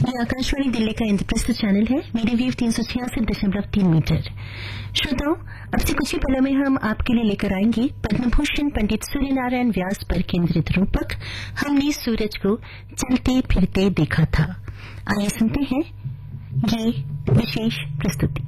ये आकाशवाणी दिल्ली का इंद्रप्रस्थ चैनल है। Media wave 366.3 metre. श्रोताओं, अब से कुछ ही पलों में हम आपके लिए लेकर आएंगे पद्मभूषण पंडित सूर्यनारायण व्यास पर केंद्रित रूपक हमने सूरज को चलते फिरते देखा था। आइए सुनते हैं ये विशेष प्रस्तुति।